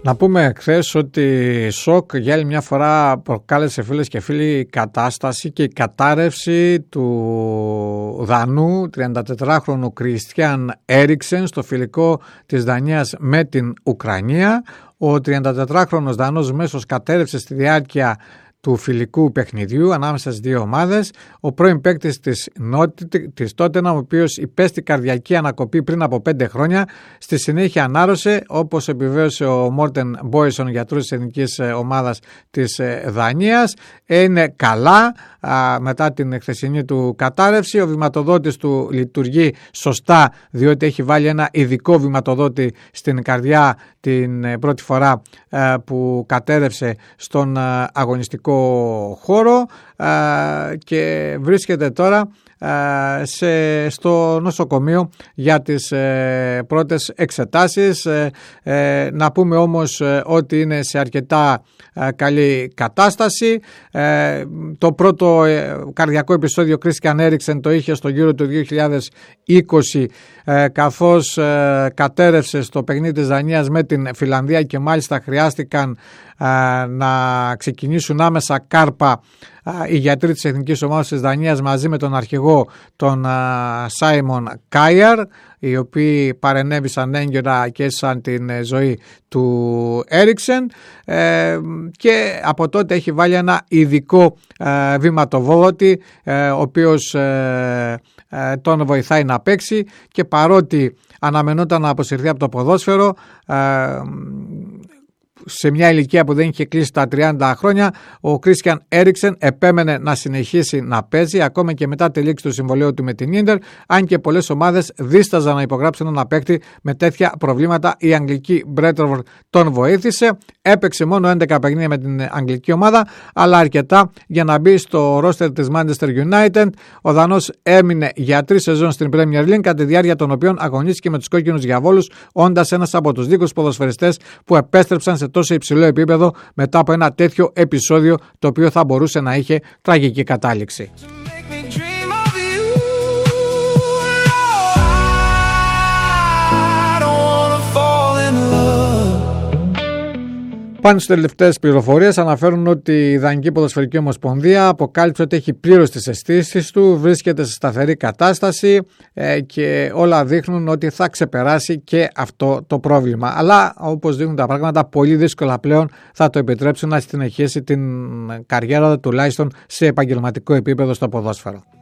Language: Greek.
Να πούμε χθες ότι σοκ για άλλη μια φορά προκάλεσε, φίλες και φίλοι, η κατάσταση και η κατάρρευση του Δανού 34χρονου Christian Eriksen στο φιλικό της Δανίας με την Ουκρανία. Ο 34χρονος Δανός μέσος κατέρευσε στη διάρκεια του φιλικού παιχνιδιού ανάμεσα στις δύο ομάδες. Ο πρώην παίκτης της Τότεναμ, ο οποίος υπέστη καρδιακή ανακοπή πριν από 5 χρόνια, στη συνέχεια ανάρρωσε, όπως επιβεβαίωσε ο Μόρτεν Μπόισον, γιατρός της εθνικής ομάδας της Δανίας. Είναι καλά μετά την χθεσινή του κατάρρευση. Ο βηματοδότης του λειτουργεί σωστά, διότι έχει βάλει ένα ειδικό βηματοδότη στην καρδιά την πρώτη φορά που κατέρευσε στον αγωνιστικό χώρο και βρίσκεται τώρα στο νοσοκομείο για τις πρώτες εξετάσεις. Να πούμε όμως ότι είναι σε αρκετά καλή κατάσταση. Το πρώτο καρδιακό επεισόδιο Christian Eriksen το είχε στο γύρο του 2020 καθώς κατέρευσε στο παιχνίδι της Δανίας με την Φιλανδία και μάλιστα χρειάστηκαν να ξεκινήσουν άμεσα κάρπα οι γιατροί της εθνικής ομάδας της Δανίας μαζί με τον αρχηγό τον Σάιμον Κάιαρ, οι οποίοι παρενέβησαν έγκαιρα και έσαν την ζωή του Έριξεν και από τότε έχει βάλει ένα ειδικό βηματοβόδοτη ο οποίος τον βοηθάει να παίξει, και παρότι αναμενόταν να αποσυρθεί από το ποδόσφαιρο σε μια ηλικία που δεν είχε κλείσει τα 30 χρόνια, ο Christian Eriksen επέμενε να συνεχίσει να παίζει ακόμα και μετά τη λήξη του συμβολαίου του με την Ίντερ, αν και πολλές ομάδες δίσταζαν να υπογράψουν ένα παίκτη με τέτοια προβλήματα. Η αγγλική Brentford τον βοήθησε, έπαιξε μόνο 11 παιχνίδια με την αγγλική ομάδα, αλλά αρκετά για να μπει στο ρόστερ της Manchester United. Ο Δανός έμεινε για 3 σεζόν στην Premier League, κατά τη διάρκεια των οποίων αγωνίστηκε με τους κόκκινους διαβόλους, όντας ένας από τους λίγους ποδοσφαιριστές που επέστρεψαν σε τόσο υψηλό επίπεδο μετά από ένα τέτοιο επεισόδιο, το οποίο θα μπορούσε να είχε τραγική κατάληξη. Πάνω στις τελευταίες πληροφορίες αναφέρουν ότι η Δανική Ποδοσφαιρική Ομοσπονδία αποκάλυψε ότι έχει πλήρως τις αισθήσεις του, βρίσκεται σε σταθερή κατάσταση και όλα δείχνουν ότι θα ξεπεράσει και αυτό το πρόβλημα. Αλλά όπως δείχνουν τα πράγματα, πολύ δύσκολα πλέον θα το επιτρέψουν να συνεχίσει την καριέρα τουλάχιστον σε επαγγελματικό επίπεδο στο ποδόσφαιρο.